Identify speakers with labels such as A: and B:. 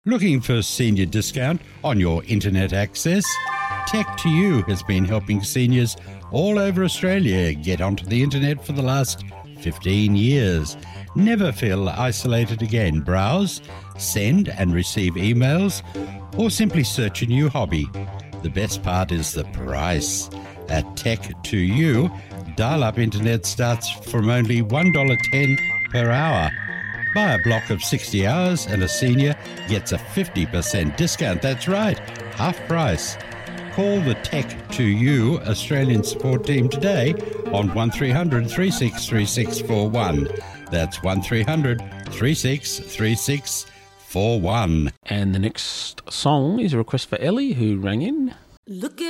A: Looking for a senior discount on your internet access? Tech2U has been helping seniors all over Australia get onto the internet for the last 15 years. Never feel isolated again. Browse, send and receive emails, or simply search a new hobby. The best part is the price. At Tech2U, dial-up internet starts from only $1.10 per hour. Buy a block of 60 hours and a senior gets a 50% discount. That's right, half price. Call the Tech2U Australian support team today on 1300 363641. That's 1300 363641.
B: And the next song is a request for Ellie, who rang in.
C: Look